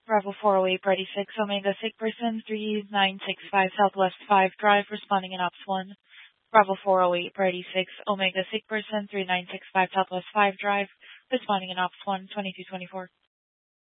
Bravo 408, Party 6, Omega 6 person 3965 Southwest 5 Drive, responding in Ops 1. Bravo 408, Party 6, Omega 6 person 3965 Southwest 5 Drive, responding in Ops 1, 2224.